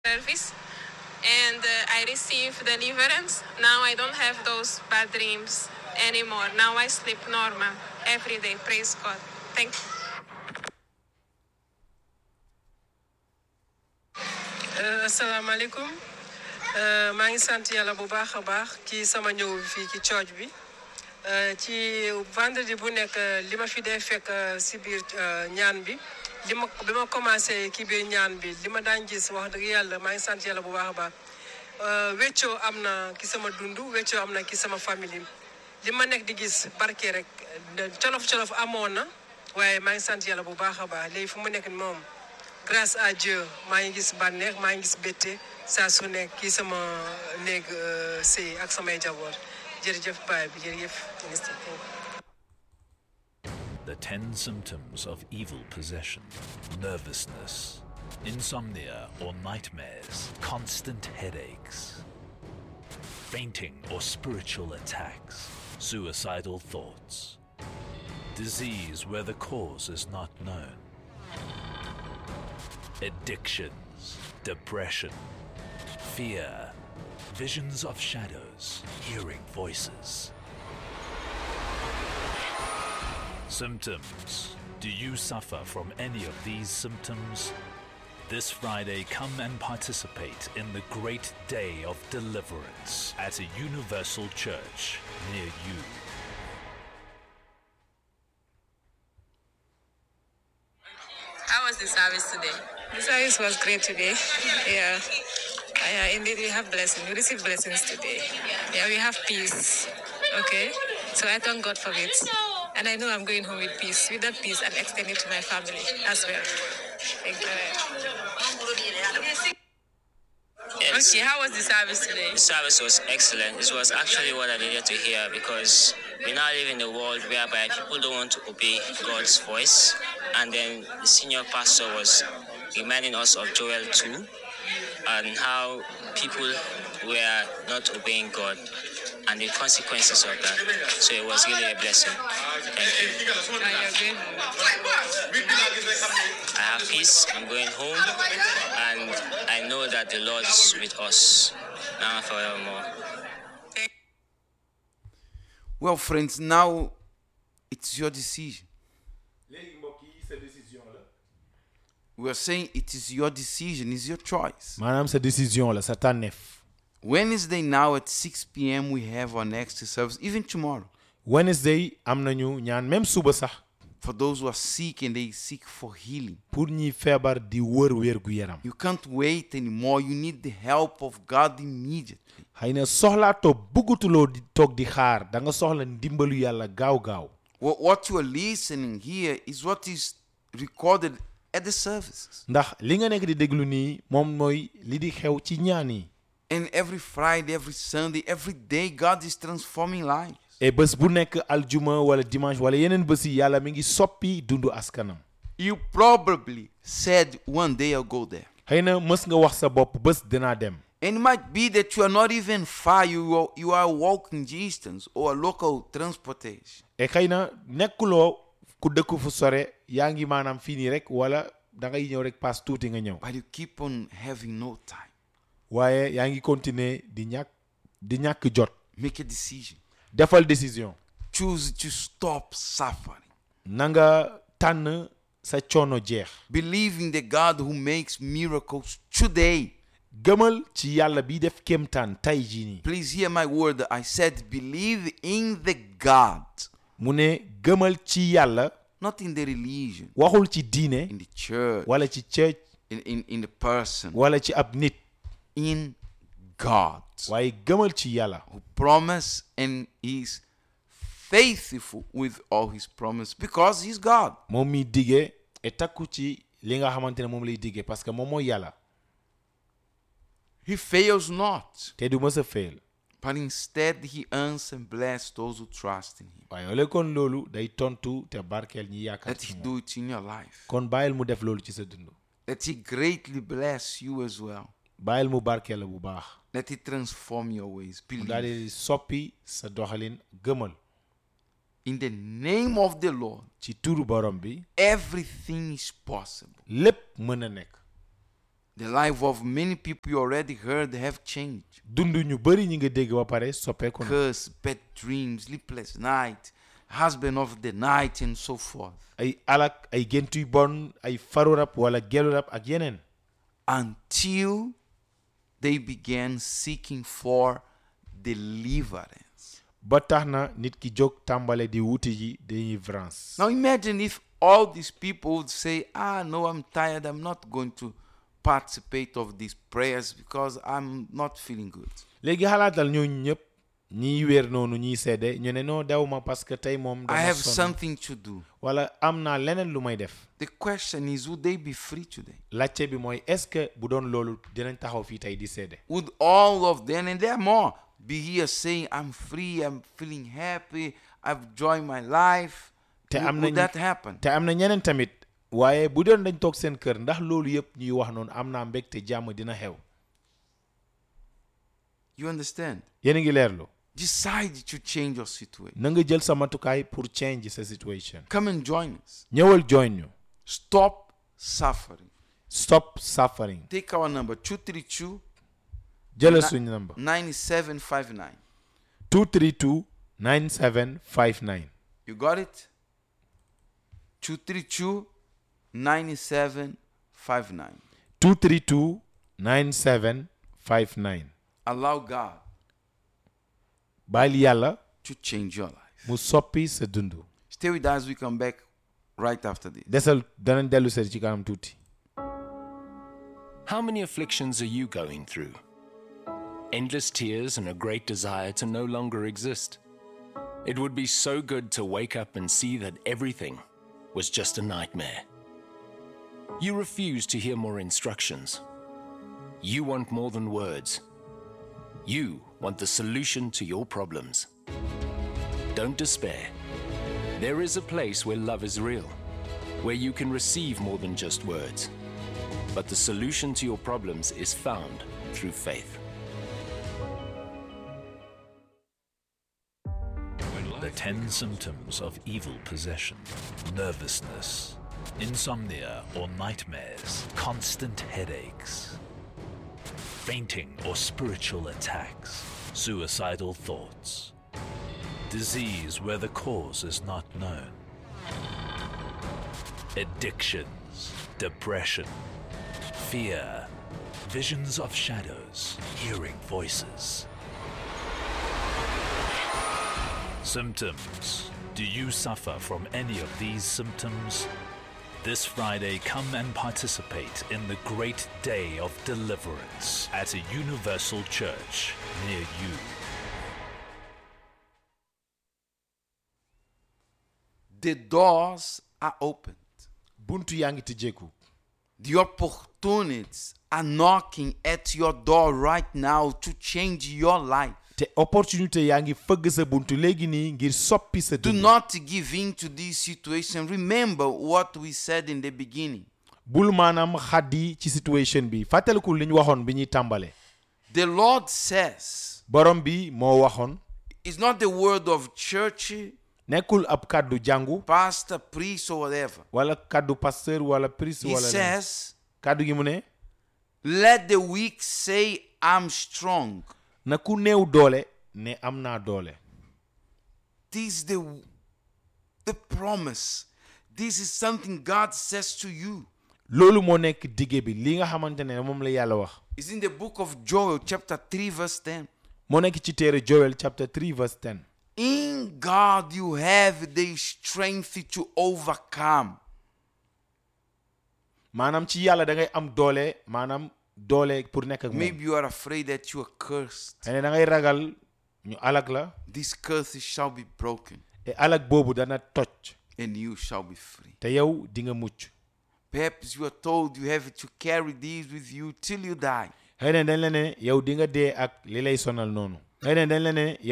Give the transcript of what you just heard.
service, and I received deliverance. Now I don't have those bad dreams anymore. Now I sleep normal every day. Praise God. Thank you. Assalamu alaikum. maa ngi sant yàlla bu baax a baax ci sama ñëw fii ci church bi ci vendredi bu nekk li ma fi dee fekk si biir ñaan bi bi ma commencé ki biir ñaan bi li ma daan gis wax dëgg yàlla maa ngi sant yàlla bu baax a baax weccoo am na ki sama dundu weccoo am na ki sama famille li ma nekk di gis barke rek colof amoon na waaye maa ngi sant yàlla bu baax a baax léegi fu mu nekk moom grâce à Dieu maa ngi gis bànneex maa ngi gis bette saa su nekk kii sama néeg sëy ak samay jaboot jërëjëf baay bi jërëjëf ministre. The 10 symptoms of evil possession: nervousness, insomnia or nightmares, constant headaches, fainting or spiritual attacks, suicidal thoughts, disease where the cause is not known, addictions, depression, fear, visions of shadows, hearing voices. Symptoms. Do you suffer from any of these symptoms? This Friday, come and participate in the great day of deliverance at a universal church near you. How was the service today? The service was great today. Yeah. Indeed, we have blessings. We receive blessings today. Yeah, we have peace. Okay. So I thank God for it. And I know I'm going home with peace. With that peace, I'm extending to my family as well. Thank you. Yes. Okay, how was the service today? The service was excellent. This was actually what I needed to hear because we now live in a world whereby people don't want to obey God's voice. And then the senior pastor was reminding us of Joel 2 and how people were not obeying God and the consequences of that. So it was really a blessing. Thank you. I have peace. I'm going home, and I know that the Lord is with us now and forevermore. Well, friends, now it's your decision. We are saying it is your decision, it's your choice. Maanaam sa décision la, sa tànneef. Wednesday now at 6 p.m. we have our next service, even tomorrow. Wednesday am nañu ñaan même suba sax. For those who are sick and they seek for healing. Pour ñi feebar di wër wér gu yaram. You can't wait anymore. You need the help of God immediately. Xëy na soxlaatoo bëggatuloo di toog di xaar da nga soxla ndimbalu yàlla gaaw. What you are listening here is what is recorded at the services. Ndax li nga nekk di déglu nii moom mooy li di xew ci ñaan yi. And every Friday, every Sunday, every day, God is transforming lives. Et bés bu nekk aljuma wala dimanche wala yeneen bés yi yàlla mi ngi soppi dundu askanam. You probably said one day I'll go there. Xëy na mës nga wax sa bopp bés dinaa dem. And it might be that you are not even far. You are walking distance or local transportation. Et xëy na nekkuloo ku dëkk fu sore yaa ngi maanaam fii nii rek wala da ngay ñëw rek paas tuuti nga ñëw. But you keep on having no time. Waaye yaa ngi continuer di ñàkk jot. Make a decision. Defal décision. Choose to stop suffering. Na nga tànn sa coono jeex. Believe in the God who makes miracles today. Gëmal ci yàlla bi def kéemtaan tey jii nii. Please hear my word. I said believe in the God. Mu ne gëmal ci yàlla. Not in the religion. Waxul ci diine. In the church. Wala ci church. In the person. Wala ci ab nit. In God. Waaye gëmal ci yàlla. Who promise and is faithful with all his promise because he's God. Moom mi dige et takku ci li nga xamante ne moom lay dige parce que moom mooy yàlla. He fails not. Te du mës a fail. But instead he answers and blesses those who trust in him. waaye ole kon loolu day tontu te barkeel ñi yaakaar Let ci he moom. do it in your life. Kon bàyyil mu def loolu ci sa dund. Let he greatly bless you as well. Bàyyil mu barkeel la bu baax. Let it transform your ways. mu daal Believe. di soppi sa doxalin gëmal. In the name of the Lord, ci turu borom bi everything is possible. lépp mën a nekk. The life of many people you already heard have changed. dundu ñu bari ñi nga dégg ba pare soppeeku na. Curse, bad dreams, sleepless night, husband of the night, and so forth. ay alak ay gént yu bon ay faru rab wala gelu rab ak yeneen. Until they began seeking for deliverance. ba tax na nit ki jóg tàmbale di wuti ji deliverance. Now imagine if all these people would say, no, I'm tired, I'm not going to participate of these prayers because I'm not feeling good. léegi xalaatal ñooñu ñëpp ñiy wér noonu ñiy seede ñu ne non dew ma parce que tey moom I dama have sonn something to do. wala am naa leneen lu may def. The question is, would they be free today? laajte bi mooy est-ce que bu doon loolu dinañ taxaw fii tey di seede. Would all of them, and there are more, be here saying, I'm free, I'm feeling happy, I've enjoyed my life? Would that happen? te am na ñeneen tamit waaye bu doon dañ toog seen kër ndax loolu yëpp ñuy wax noonu am naa mbégte jàmm dina xew. You understand? yéen a ngi leerlu. Decide to change your situation. na nga jël sa matukaay pour change sa situation. Come and join us. ñëwal join ñu. Stop suffering. Stop suffering. Take our number 232 jëlal suñu number 9759. 232 9759. You got it? 232 9759. 232 9759. Allow God bàyyil yàlla to change your life. mu soppi sa dundu. Stay with us. We come back right after this. desal danañ dellu seet ci kanam tuuti. How many afflictions are you going through? Endless tears and a great desire to no longer exist. It would be so good to wake up and see that everything was just a nightmare. You refuse to hear more instructions. You want more than words. You want the solution to your problems. Don't despair. There is a place where love is real, where you can receive more than just words. But the solution to your problems is found through faith. The 10 symptoms of evil possession: nervousness, insomnia or nightmares, constant headaches, fainting or spiritual attacks, suicidal thoughts, disease where the cause is not known, addictions, depression, fear, visions of shadows, hearing voices. Symptoms. Do you suffer from any of these symptoms? This Friday, come and participate in the great day of deliverance at a universal church near you. The doors are opened. buntu yaa ngi tijjeeku. The opportunities are knocking at your door right now to change your life. te opportunité yaa ngi fëgg sa buntu léegi nii ngir soppi sa Do dund. not give in to this situation. Remember what we said in the beginning. bul maanaam xaddi ci situation bi fàttaliku li ñu waxoon bi ñuy tàmbale. The Lord says, borom bi moo waxoon. it's not the word of church, nekkul ab kàddu jàngu. pastor, priest, or whatever. wala kàddu pasteur wala priest He wala says, kàddu gi mu ne. let the weak say, I'm strong. na ku néew doole ne am naa doole. This is the promise. This is something God says to you. loolu moo nekk dige bi li nga xamante ne moom la yàlla wax. It's in the book of Joel, chapter 3, verse 10. moo nekk ci téere Joel chapter 3 verse 10. In God you have the strength to overcome. maanaam ci yàlla da ngay am doole maanaam doole pour nekk ak moom. Maybe you are afraid that you are cursed. xëy na da ngay ragal ñu alag la. These curses shall be broken te alag boobu dana toj. and you shall be free. te yow di nga mucc. Perhaps you are told you have to carry these with you till you die. xëy na dañ la ne yow di nga dee ak li lay sonal noonu. xëy na dañ la ne